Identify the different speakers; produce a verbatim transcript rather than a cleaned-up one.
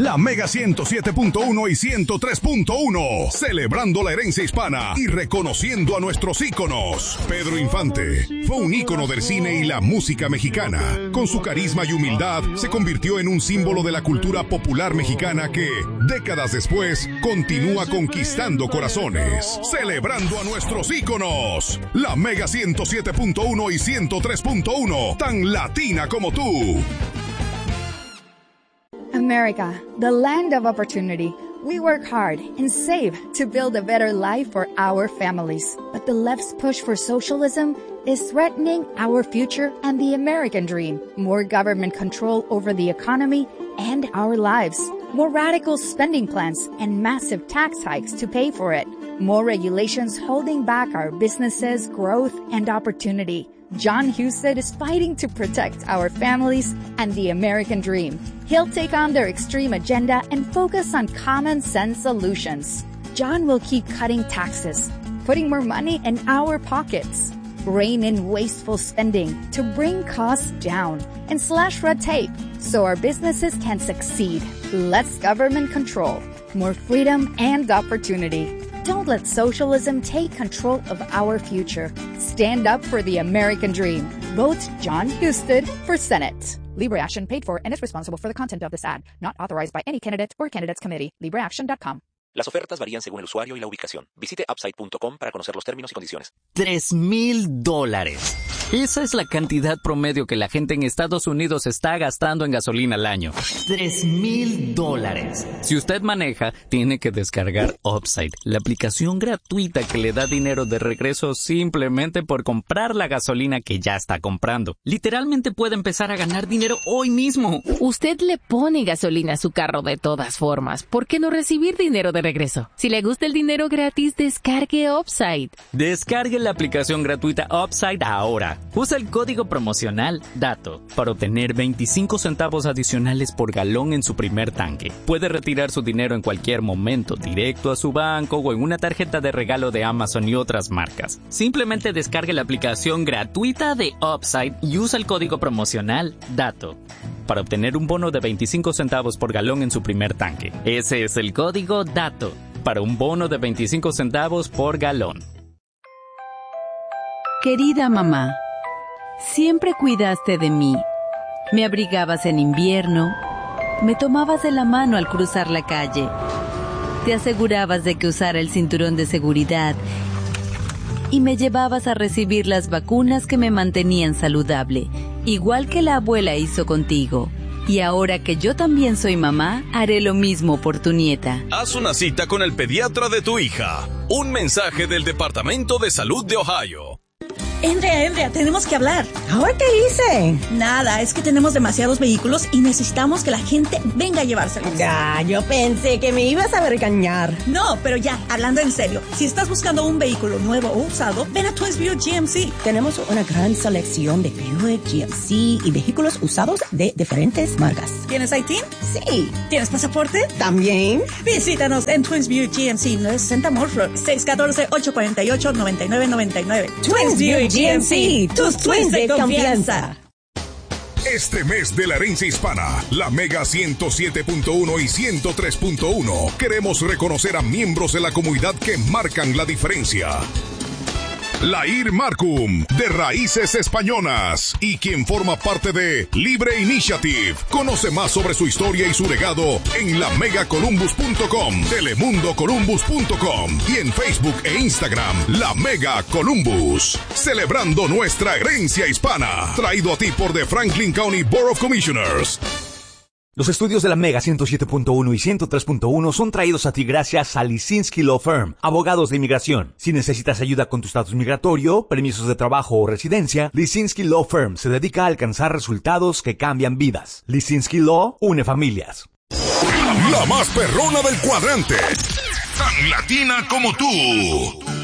Speaker 1: La Mega ciento siete punto uno y ciento tres punto uno, celebrando la herencia hispana y reconociendo a nuestros íconos. Pedro Infante fue un ícono del cine y la música mexicana. Con su carisma y humildad, se convirtió en un símbolo de la cultura popular mexicana que, décadas después, continúa conquistando corazones. Celebrando a nuestros íconos. La Mega ciento siete punto uno y ciento tres punto uno, tan latina como tú.
Speaker 2: America, the land of opportunity. We work hard and save to build a better life for our families. But the left's push for socialism is threatening our future and the American dream. More government control over the economy and our lives. More radical spending plans and massive tax hikes to pay for it. More regulations holding back our businesses, growth, and opportunity. John Husted is fighting to protect our families and the American dream. He'll take on their extreme agenda and focus on common sense solutions. John will keep cutting taxes, putting more money in our pockets, rein in wasteful spending to bring costs down, and slash red tape so our businesses can succeed. Less government control, more freedom and opportunity. Don't let socialism take control of our future. Stand up for the American dream. Vote John Husted for Senate. Libre Action paid for and is responsible for the content of this ad. Not authorized by any candidate or candidates committee. libre action dot com.
Speaker 3: Las ofertas varían según el usuario y la ubicación. Visite upside punto com para conocer los términos y condiciones.
Speaker 4: Tres mil dólares. Esa es la cantidad promedio que la gente en Estados Unidos está gastando en gasolina al año. Tres mil dólares. Si usted maneja, tiene que descargar Upside, la aplicación gratuita que le da dinero de regreso simplemente por comprar la gasolina que ya está comprando. Literalmente puede empezar a ganar dinero hoy mismo.
Speaker 5: Usted le pone gasolina a su carro de todas formas. ¿Por qué no recibir dinero de regreso? Si le gusta el dinero gratis, descargue Upside.
Speaker 4: Descargue la aplicación gratuita Upside ahora. Usa el código promocional DATO para obtener veinticinco centavos adicionales por galón en su primer tanque. Puede retirar su dinero en cualquier momento, directo a su banco o en una tarjeta de regalo de Amazon y otras marcas. Simplemente descargue la aplicación gratuita de Upside y usa el código promocional DATO para obtener un bono de veinticinco centavos por galón en su primer tanque. Ese es el código DATO para un bono de veinticinco centavos por galón.
Speaker 6: Querida mamá, siempre cuidaste de mí. Me abrigabas en invierno, me tomabas de la mano al cruzar la calle, te asegurabas de que usara el cinturón de seguridad y me llevabas a recibir las vacunas que me mantenían saludable, igual que la abuela hizo contigo. Y ahora que yo también soy mamá, haré lo mismo por tu nieta.
Speaker 7: Haz una cita con el pediatra de tu hija. Un mensaje del Departamento de Salud de Ohio.
Speaker 8: Andrea, Andrea, tenemos que hablar.
Speaker 9: ¿Ahora qué hice?
Speaker 8: Nada, es que tenemos demasiados vehículos y necesitamos que la gente venga a llevárselos.
Speaker 9: Ya, yo pensé que me ibas a regañar.
Speaker 8: No, pero ya, hablando en serio, si estás buscando un vehículo nuevo o usado, ven a Twins Buick G M C.
Speaker 9: Tenemos una gran selección de Buick, G M C y vehículos usados de diferentes marcas.
Speaker 8: ¿Tienes I T?
Speaker 9: Sí.
Speaker 8: ¿Tienes pasaporte?
Speaker 9: También.
Speaker 8: Visítanos en Twins Buick G M C, nueve sesenta Morford, seis uno cuatro, ocho cuatro ocho, nueve nueve nueve nueve.
Speaker 9: Twins Buick G M C, tus twins de confianza.
Speaker 1: Este mes de la herencia hispana, la Mega ciento siete punto uno y ciento tres punto uno, queremos reconocer a miembros de la comunidad que marcan la diferencia. Lair Marcum, de Raíces Españolas, y quien forma parte de Libre Initiative. Conoce más sobre su historia y su legado en la mega columbus punto com, telemundo columbus punto com y en Facebook e Instagram, La Mega Columbus. Celebrando nuestra herencia hispana. Traído a ti por The Franklin County Board of Commissioners.
Speaker 10: Los estudios de la Mega ciento siete punto uno y ciento tres punto uno son traídos a ti gracias a Lisinski Law Firm, abogados de inmigración. Si necesitas ayuda con tu estatus migratorio, permisos de trabajo o residencia, Lisinski Law Firm se dedica a alcanzar resultados que cambian vidas. Lisinski Law une familias.
Speaker 1: La más perrona del cuadrante. Tan latina como tú.